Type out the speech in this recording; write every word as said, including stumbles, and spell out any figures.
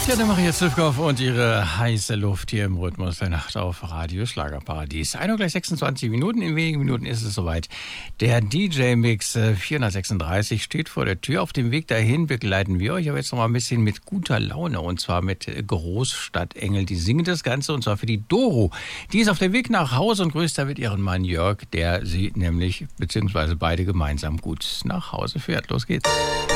Ja, der Maria Zivkow und ihre heiße Luft hier im Rhythmus der Nacht auf Radio Schlagerparadies. ein Uhr gleich sechsundzwanzig Minuten, in wenigen Minuten ist es soweit. Der D J-Mix vierhundertsechsunddreißig steht vor der Tür. Auf dem Weg dahin begleiten wir euch aber jetzt noch mal ein bisschen mit guter Laune und zwar mit Großstadtengel. Die singen das Ganze und zwar für die Doro. Die ist auf dem Weg nach Hause und grüßt damit ihren Mann Jörg, der sie nämlich, beziehungsweise beide gemeinsam gut nach Hause fährt. Los geht's.